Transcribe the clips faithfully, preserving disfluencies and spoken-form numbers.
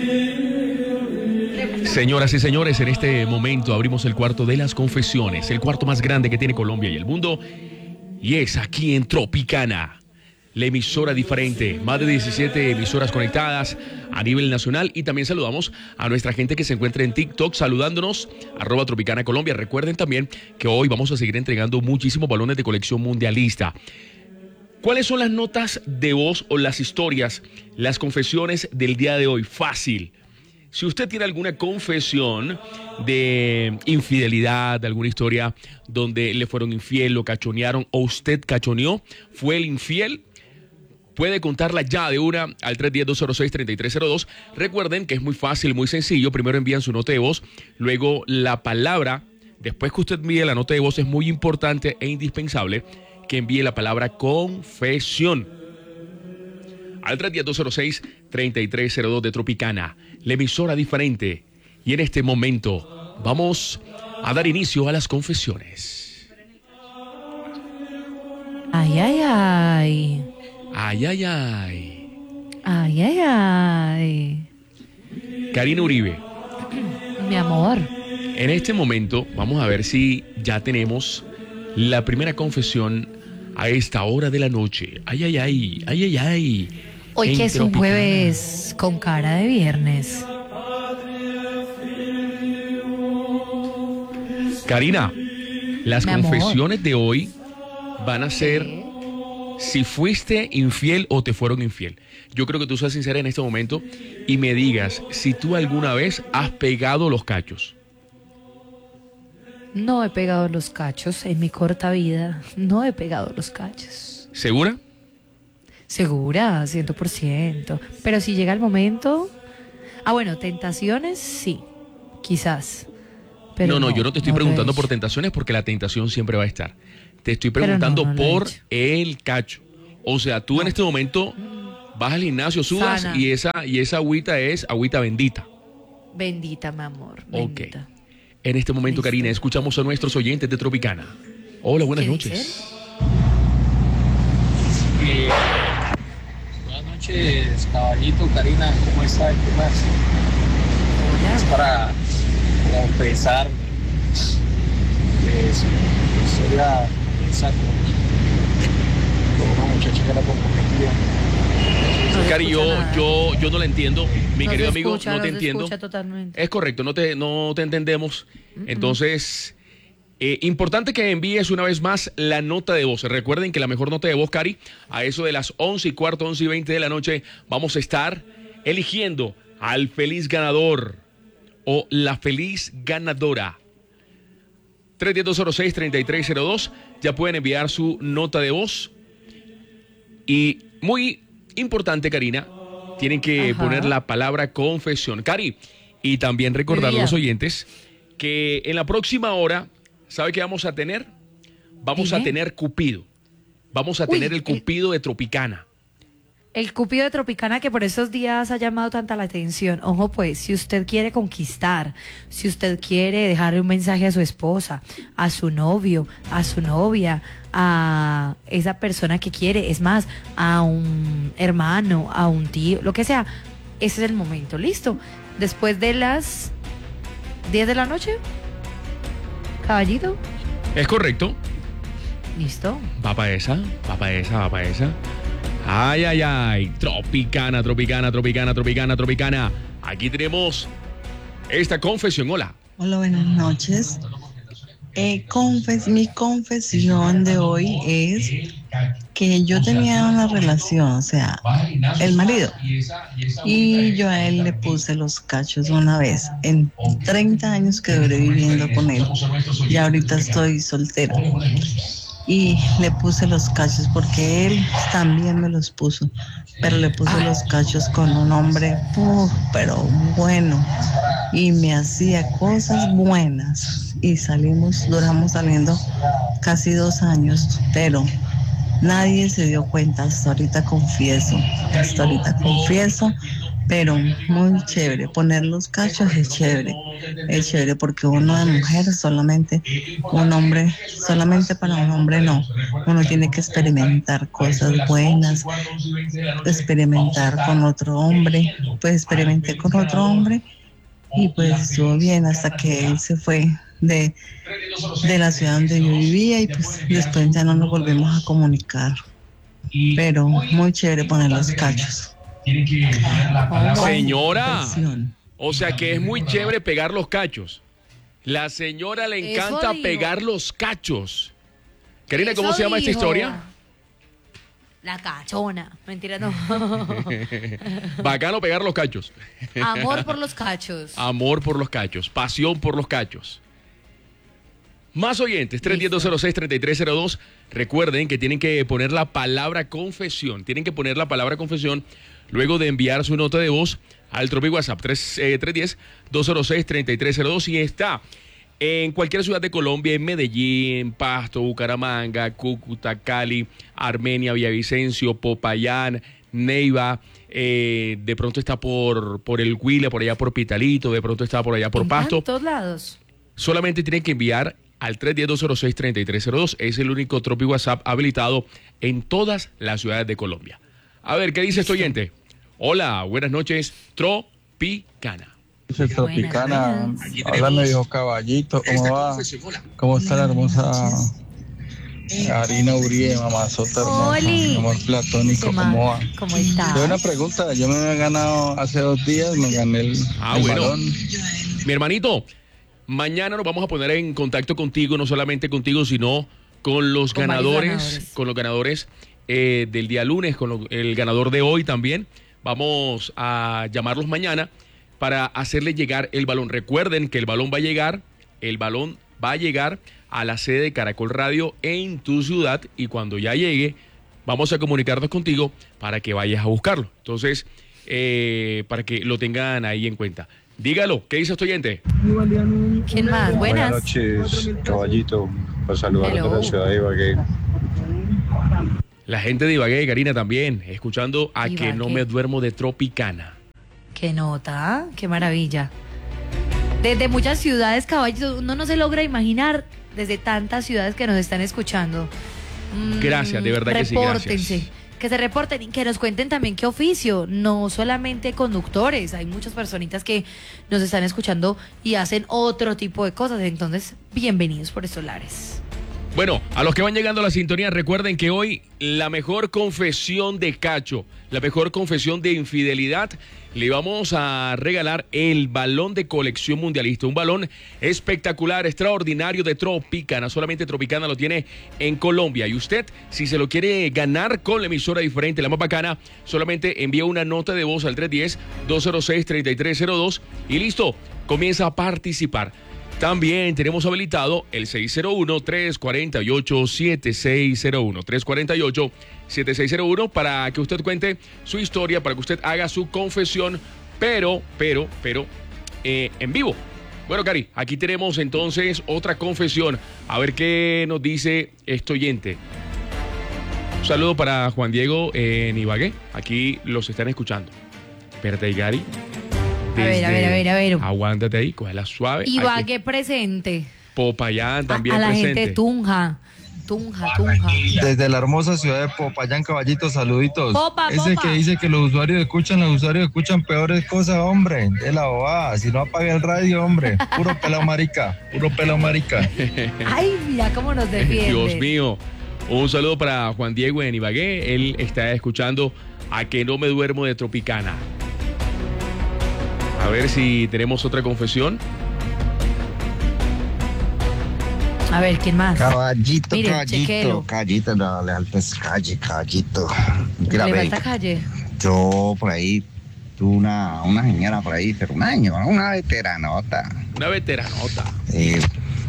Señoras y señores, en este momento abrimos el cuarto de las confesiones, el cuarto más grande que tiene Colombia y el mundo, y es aquí en Tropicana, la emisora diferente, más de diecisiete emisoras conectadas a nivel nacional, y también saludamos a nuestra gente que se encuentra en TikTok saludándonos, arroba Tropicana Colombia. Recuerden también que hoy vamos a seguir entregando muchísimos balones de colección mundialista. ¿Cuáles son las notas de voz o las historias, las confesiones del día de hoy? Fácil. Si usted tiene alguna confesión de infidelidad, de alguna historia donde le fueron infiel, lo cachonearon o usted cachoneó, fue el infiel, puede contarla ya de una al tres uno cero, dos cero seis, tres tres cero dos. Recuerden que es muy fácil, muy sencillo. Primero envían su nota de voz, luego la palabra. Después que usted envíe la nota de voz, es muy importante e indispensable que envíe la palabra confesión al tres uno cero, dos cero seis, tres tres cero dos de Tropicana, la emisora diferente. Y en este momento vamos a dar inicio a las confesiones. Ay, ay, ay. Ay, ay, ay. Ay, ay, ay. Karina Uribe. Mi amor. En este momento vamos a ver si ya tenemos la primera confesión a esta hora de la noche. Ay, ay, ay. Ay, ay, ay. Hoy En que es un Tropicana. jueves con cara de viernes. Karina, las Mi amor. confesiones de hoy van a ser Sí. si fuiste infiel o te fueron infiel. Yo creo que tú seas sincera en este momento y me digas si tú alguna vez has pegado los cachos. No he pegado los cachos en mi corta vida. No he pegado los cachos. ¿Segura? Segura, cien por ciento. Pero si llega el momento... Ah, bueno, tentaciones, sí. Quizás. Pero no, no, yo no te estoy no lo he preguntando por hecho. tentaciones porque la tentación siempre va a estar. Te estoy Pero no, preguntando no lo he por hecho. el cacho. O sea, tú No. en este momento vas al gimnasio, sudas Sana. y esa, y esa agüita es agüita bendita. Bendita, mi amor. Ok. Bendita. En este momento, Listo. Karina, escuchamos a nuestros oyentes de Tropicana. Hola, buenas ¿Qué noches. dicen? Eh, buenas noches, caballito, Karina, ¿cómo está? ¿Qué más? Es Hola. para confesarme de su historia esa con, con una muchacha que era comprometida. No se Cari, yo, escucha nada. yo, yo no la entiendo. Mi No querido se amigo, escucha, no te se entiendo. escucha totalmente. Es correcto, no te, no te entendemos. Entonces, eh, importante que envíes una vez más la nota de voz. Recuerden que la mejor nota de voz, Cari, a eso de las once y cuarto, once y veinte de la noche, vamos a estar eligiendo al feliz ganador o la feliz ganadora. tres uno cero, dos cero seis, tres tres cero dos. Ya pueden enviar su nota de voz. Y muy importante, Karina, tienen que Ajá. poner la palabra confesión. Cari, y también recordar a Mi vida. los oyentes que en la próxima hora, ¿sabe qué vamos a tener? Vamos Dime. a tener Cupido. Vamos a Uy, tener el el- Cupido de Tropicana. El Cupido de Tropicana que por esos días ha llamado tanta la atención. Ojo pues, si usted quiere conquistar, si usted quiere dejarle un mensaje a su esposa, a su novio, a su novia, a esa persona que quiere, es más, a un hermano, a un tío, lo que sea, ese es el momento, listo. Después de las diez de la noche, caballito, ¿Es correcto? listo. Va para esa, va para esa, va para esa. Ay, ay, ay. Tropicana, Tropicana, Tropicana, Tropicana, Tropicana. Aquí tenemos esta confesión. Hola. Hola, buenas noches. Eh, confes mi confesión de hoy es que yo tenía una relación, o sea, el marido, y yo a él le puse los cachos una vez en treinta años que duré viviendo con él, y ahorita estoy soltera. Y le puse los cachos porque él también me los puso, pero le puse los cachos con un hombre, uf, pero bueno, y me hacía cosas buenas, y salimos, duramos saliendo casi dos años, pero nadie se dio cuenta. Hasta ahorita confieso, hasta ahorita confieso pero muy chévere. Poner los cachos es chévere, es chévere porque uno de mujer solamente, un hombre, solamente para un hombre no. Uno tiene que experimentar cosas buenas, experimentar con otro hombre. Pues experimenté con otro hombre y pues estuvo bien hasta que él se fue de, de la ciudad donde yo vivía y pues después ya no nos volvimos a comunicar. Pero muy chévere poner los cachos. Señora, o sea que es muy chévere pegar los cachos. La señora le encanta pegar los cachos. Karina, ¿cómo se llama esta historia? La cachona. Mentira, no. Bacano pegar los cachos. Amor por los cachos. Amor por los cachos. Pasión por los cachos. Más oyentes, tres uno cero, dos cero seis, tres tres cero dos. Recuerden que tienen que poner la palabra confesión. Tienen que poner la palabra confesión luego de enviar su nota de voz al Tropic WhatsApp tres uno cero, dos cero seis, tres tres cero dos. Y está en cualquier ciudad de Colombia, en Medellín, Pasto, Bucaramanga, Cúcuta, Cali, Armenia, Villavicencio, Popayán, Neiva. Eh, de pronto está por, por el Huila, por allá por Pitalito, de pronto está por allá por Pasto. En todos lados. Solamente tienen que enviar al tres uno cero, dos cero seis, tres tres cero dos. Es el único Tropic WhatsApp habilitado en todas las ciudades de Colombia. A ver, ¿qué dice este oyente? Hola, buenas noches, Tropicana. Dice Tropicana, háblame viejo caballito, ¿cómo va? ¿Cómo está la hermosa Karina Uribe, mamazota hermosa, mi amor platónico, cómo va? ¿Cómo está? Yo una pregunta, yo me había ganado hace dos días, me gané el, ah, el bueno. balón. Mi hermanito, mañana nos vamos a poner en contacto contigo, no solamente contigo, sino con los con ganadores, ganadores, con los ganadores eh, del día lunes, con lo, el ganador de hoy también. Vamos a llamarlos mañana para hacerle llegar el balón. Recuerden que el balón va a llegar, el balón va a llegar a la sede de Caracol Radio en tu ciudad y cuando ya llegue, vamos a comunicarnos contigo para que vayas a buscarlo. Entonces, eh, para que lo tengan ahí en cuenta. Dígalo, ¿qué dice este oyente? ¿Quién más? Buenas. Buenas noches, caballito. Para saludar Hello. de la ciudad de Ibagué. La gente de Ibagué, Karina, también, escuchando a Ibagué. Que no me duermo de Tropicana. Qué nota, qué maravilla. Desde muchas ciudades, caballos, uno no se logra imaginar desde tantas ciudades que nos están escuchando. Mm, Gracias, de verdad que sí, repórtense, gracias. que se reporten y que nos cuenten también qué oficio, no solamente conductores, hay muchas personitas que nos están escuchando y hacen otro tipo de cosas, entonces bienvenidos por estos lares. Bueno, a los que van llegando a la sintonía, recuerden que hoy la mejor confesión de cacho, la mejor confesión de infidelidad, le vamos a regalar el balón de colección mundialista. Un balón espectacular, extraordinario de Tropicana. Solamente Tropicana lo tiene en Colombia. Y usted, si se lo quiere ganar con la emisora diferente, la más bacana, solamente envía una nota de voz al tres uno cero, dos cero seis, tres tres cero dos y listo, comienza a participar. También tenemos habilitado el seis cero uno, tres cuatro ocho, siete seis cero uno, tres cuatro ocho, siete seis cero uno para que usted cuente su historia, para que usted haga su confesión, pero, pero, pero, eh, en vivo. Bueno, Cari, aquí tenemos entonces otra confesión. A ver qué nos dice este oyente. Un saludo para Juan Diego en Ibagué. Aquí los están escuchando. Espérate, Cari. A ver, a ver, a ver, a ver. Aguántate ahí, cógela suave. Ibagué presente. Popayán también a, a la presente. gente Tunja. Tunja, Tunja. Desde la hermosa ciudad de Popayán, caballito, saluditos. Popa, Ese popa. que dice que los usuarios escuchan, los usuarios escuchan peores cosas, hombre. De la bobada, si no apague el radio, hombre. Puro pelado marica, puro pelado marica. Ay, mira cómo nos defiende. Dios mío. Un saludo para Juan Diego en Ibagué. Él está escuchando A Que No Me Duermo de Tropicana. A ver si tenemos otra confesión. A ver, ¿quién más? Caballito, Mire, caballito, chequelo. caballito, no le altes calle, caballito. Mira, Le ve, falta calle. yo por ahí tuve una, una señora por ahí, pero una señora, una veteranota. Una veteranota. Eh,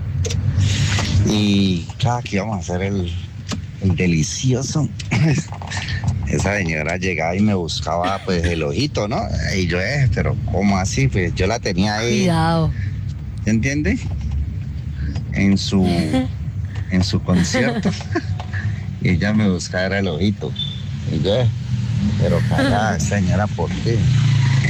y claro, que íbamos a hacer el, el delicioso. Esa señora llegaba y me buscaba pues el ojito, ¿no? Y yo, eh, pero ¿cómo así? Pues yo la tenía ahí. Cuidado. ¿Se entiende? En su, en su concierto. Y ella me buscaba era el ojito. Y yo, pero callada, señora, ¿por qué?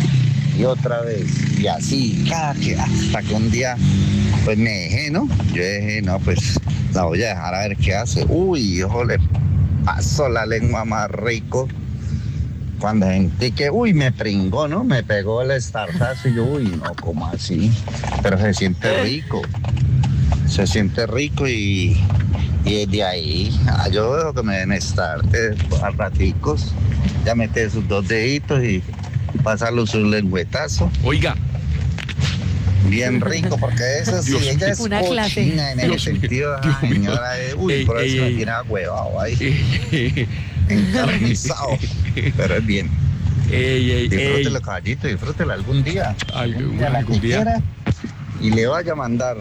y otra vez, y así, cada que hasta que un día, pues me dejé, ¿no? Yo dije, no, pues la voy a dejar a ver qué hace. Uy, hijo, le pasó la lengua más rico. Cuando sentí que, uy, me pringó, ¿no? Me pegó el estartazo y yo, uy, no, ¿cómo así? Pero se siente rico, se siente rico y, y desde ahí, ah, yo veo que me den estarte a raticos, ya mete sus dos deditos y pásalo su lengüetazo. Oiga. Bien rico, porque eso sí, Dios ella mío. es Una clase. cochina en ese Dios mío, sentido, Dios ay, mío. señora, eh, uy, Ey, por ey, eso me ey. tiene agüevado ahí, encarnizado, pero es bien. Ey, ey, Disfrútelo, ey. caballito, disfrútelo algún día. Algún- día, la algún que día. quiera, y le vaya a mandar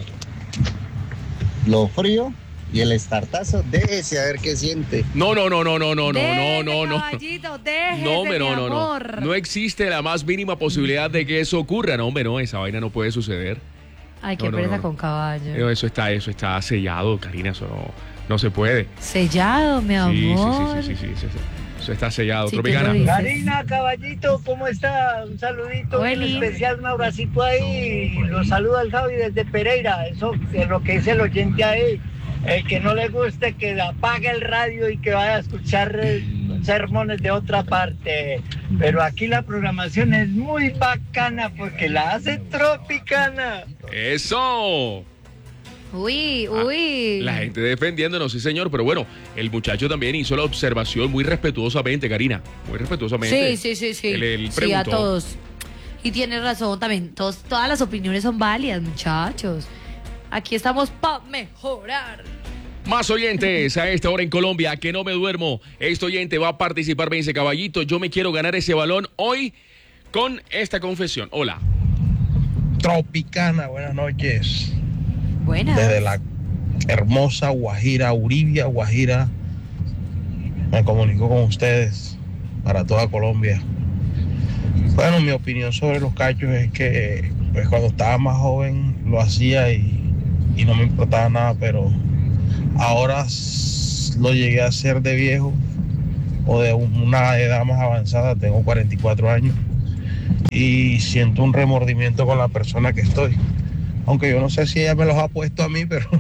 lo frío y el estartazo, déjese a ver qué siente. No, no, no, no, no, no, no, Déjese, no, no, no. caballito, déjese, No, hombre, no, mi no, no. amor. No existe la más mínima posibilidad de que eso ocurra. No, hombre, no, esa vaina no puede suceder. Ay, qué No, no, pereza no, no. con caballo. No, Eso está, eso está sellado, Karina, eso no, no se puede. Sellado, mi Sí, sí, amor. sí, sí, sí, sí, sí, sí. Eso está sellado. Si tú Tropicana. lo dices. Karina, caballito, ¿cómo está? Un saludito bien Oli. especial, un abracito ahí. Los saluda el Javi desde Pereira. Eso es lo que dice el oyente ahí. El que no le guste, que apague el radio y que vaya a escuchar eh, sermones de otra parte. Pero aquí la programación es muy bacana porque la hace Tropicana. Eso. Uy, Ah, uy. La gente defendiéndonos, sí, señor. Pero bueno, el muchacho también hizo la observación muy respetuosamente, Karina. Muy respetuosamente. Sí, sí, sí, sí. Él, él Sí, a preguntó. todos. Y tienes razón también. Todos, todas las opiniones son válidas, muchachos. Aquí estamos para mejorar. Más oyentes a esta hora en Colombia, que no me duermo. Este oyente va a participar, me dice, caballito, yo me quiero ganar ese balón hoy con esta confesión. Hola. Tropicana, buenas noches. Buenas. Desde la hermosa Guajira, Uribia, Guajira, me comunico con ustedes para toda Colombia. Bueno, mi opinión sobre los cachos es que pues, cuando estaba más joven lo hacía y, y no me importaba nada, pero ahora s- lo llegué a hacer de viejo o de un- una edad más avanzada, tengo cuarenta y cuatro años y siento un remordimiento con la persona que estoy. Aunque yo no sé si ella me los ha puesto a mí, pero,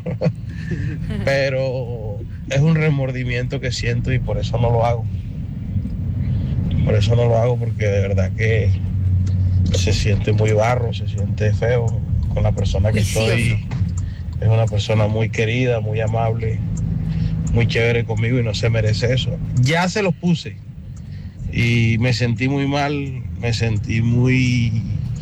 pero es un remordimiento que siento y por eso no lo hago. Por eso no lo hago, porque de verdad que se siente muy barro, se siente feo con la persona que estoy. Es una persona muy querida, muy amable, muy chévere conmigo y no se merece eso. Ya se los puse y me sentí muy mal, me sentí muy...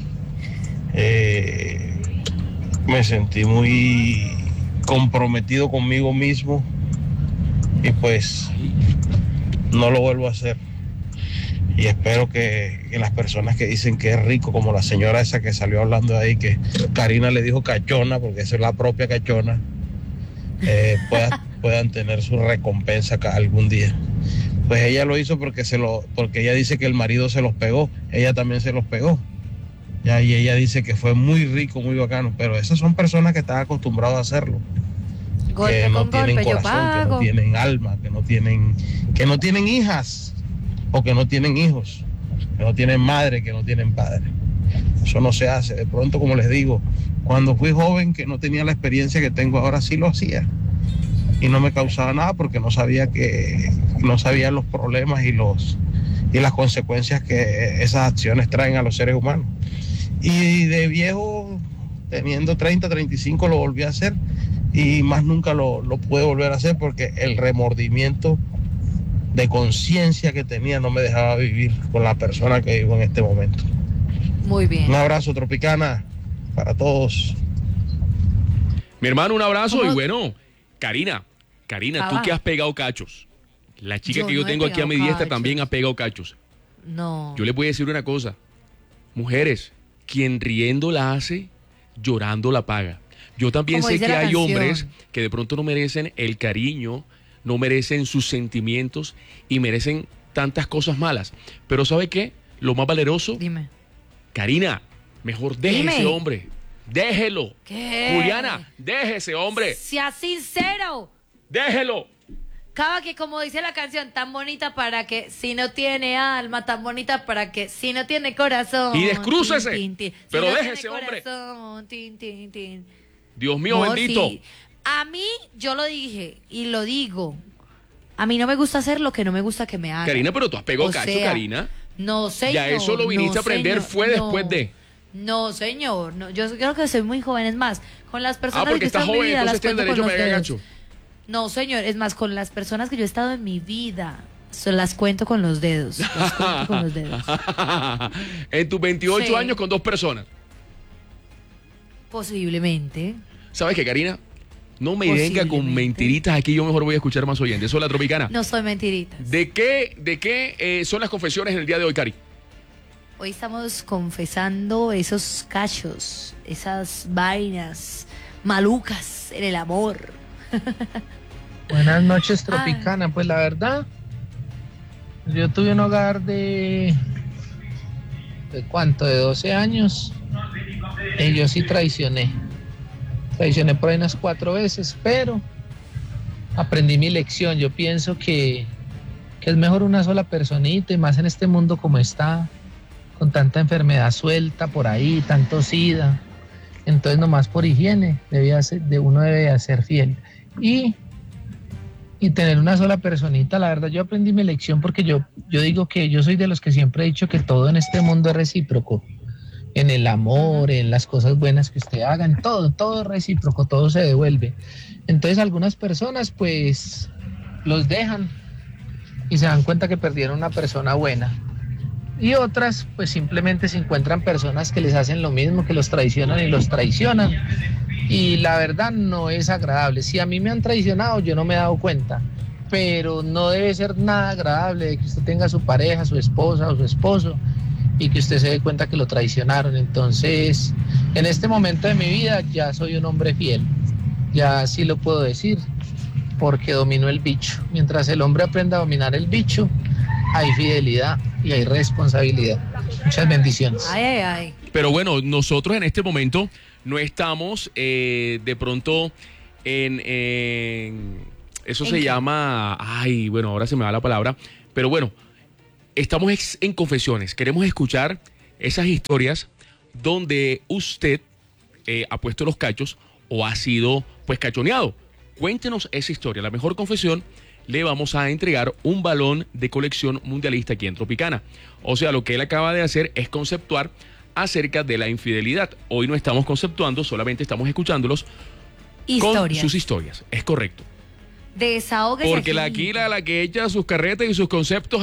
Eh, me sentí muy comprometido conmigo mismo y pues no lo vuelvo a hacer. Y espero que, que las personas que dicen que es rico, como la señora esa que salió hablando ahí, que Karina le dijo cachona, porque esa es la propia cachona, eh, pueda, puedan tener su recompensa ca- algún día. Pues ella lo hizo porque, se lo, porque ella dice que el marido se los pegó, ella también se los pegó. Ya, y ella dice que fue muy rico, muy bacano, pero esas son personas que están acostumbradas a hacerlo, Golpe que no con tienen golpe, yo corazón, que no pago. tienen alma, que no tienen, que no tienen hijas o que no tienen hijos, que no tienen madre, que no tienen padre. Eso no se hace. De pronto, como les digo, cuando fui joven, que no tenía la experiencia que tengo ahora, sí lo hacía y no me causaba nada porque no sabía que no sabía los problemas y los y las consecuencias que esas acciones traen a los seres humanos. Y de viejo, teniendo treinta, treinta y cinco, lo volví a hacer y más nunca lo, lo pude volver a hacer porque el remordimiento de conciencia que tenía no me dejaba vivir con la persona que vivo en este momento. Muy bien. Un abrazo, Tropicana, para todos. Mi hermano, un abrazo ¿Cómo? y bueno, Karina, Karina, Ah, tú va. que has pegado cachos. La chica Yo que yo no he tengo aquí a mi pegado diestra cachos. también ha pegado cachos. No. Yo les voy a decir una cosa. Mujeres, quien riendo la hace, llorando la paga. Yo también Como sé dice que la hay canción. hombres que de pronto no merecen el cariño, no merecen sus sentimientos y merecen tantas cosas malas. Pero ¿sabe qué? Lo más valeroso, Dime. Karina, mejor deje Dime. ese hombre. Déjelo. ¿Qué? Juliana, deje ese hombre. Sea sincero. Déjelo. Cada que, como dice la canción, tan bonita para que si no tiene alma, tan bonita para que si no tiene corazón. Y descrúcese. Tin, tin, tin. Pero si no déjese, tiene hombre. Corazón, tin, tin, tin. Dios mío, No, bendito. sí. A mí, yo lo dije y lo digo. A mí no me gusta hacer lo que no me gusta que me hagan. Karina, pero tú has pegado O cacho, sea, Karina. No, señor. Ya eso lo viniste no, a aprender, señor, fue no. después de. No, señor. No, yo creo que soy muy joven. Es más, con las Ah, personas porque que estás están en mi joven, vida, las entonces tienes cuento derecho con a los pegar dedos. cacho. No, señor. Es más, con las personas que yo he estado en mi vida, se las cuento con los dedos. Las cuento con los dedos. En tus veintiocho Sí. años con dos personas. Posiblemente. ¿Sabes qué, Karina? No me venga con Posiblemente. mentiritas aquí, yo mejor voy a escuchar más oyentes. Eso es La Tropicana. No soy mentirita. ¿De qué, de qué eh, son las confesiones en el día de hoy, Cari? Hoy estamos confesando esos cachos, esas vainas malucas en el amor. Buenas noches, Tropicana. Pues la verdad, yo tuve un hogar de... ¿De cuánto? De doce años. Y yo sí traicioné. Traicioné por ahí unas cuatro veces, pero aprendí mi lección. Yo pienso que, que es mejor una sola personita, y más en este mundo como está, con tanta enfermedad suelta por ahí, tanto sida. Entonces nomás por higiene debía ser, de uno debe ser fiel. Y, y tener una sola personita, la verdad yo aprendí mi lección, porque yo, yo digo que yo soy de los que siempre he dicho que todo en este mundo es recíproco. En el amor, en las cosas buenas que usted haga, en todo, todo es recíproco, todo se devuelve. Entonces algunas personas pues los dejan y se dan cuenta que perdieron una persona buena. Y otras pues simplemente se encuentran personas que les hacen lo mismo, que los traicionan y los traicionan. Y la verdad no es agradable. Si a mí me han traicionado, yo no me he dado cuenta. Pero no debe ser nada agradable de que usted tenga a su pareja, su esposa o su esposo, y que usted se dé cuenta que lo traicionaron. Entonces, en este momento de mi vida ya soy un hombre fiel. Ya sí lo puedo decir, porque domino el bicho. Mientras el hombre aprenda a dominar el bicho, hay fidelidad y hay responsabilidad. Muchas bendiciones. Ay, ay, ay. Pero bueno, nosotros en este momento no estamos eh, de pronto en... en eso ¿En se qué? llama... Ay, bueno, ahora se me va la palabra. Pero bueno, estamos ex- en confesiones. Queremos escuchar esas historias donde usted eh, ha puesto los cachos o ha sido pues cachoneado. Cuéntenos esa historia. La mejor confesión, le vamos a entregar un balón de colección mundialista aquí en Tropicana. O sea, lo que él acaba de hacer es conceptuar acerca de la infidelidad. Hoy no estamos conceptuando, solamente estamos escuchándolos Historias. con sus historias. Es correcto. Desahógese Porque la aquí. aquí la, la que echa sus carretas y sus conceptos